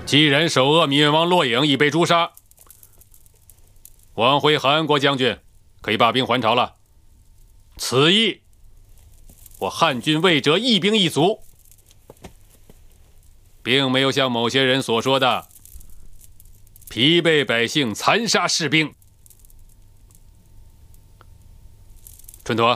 既然首恶闵王骆颖已被诛杀，王辉、韩国将军可以罢兵还朝了。此役，我汉军魏者一兵一卒，并没有像某些人所说的疲惫百姓、残杀士兵。春陀，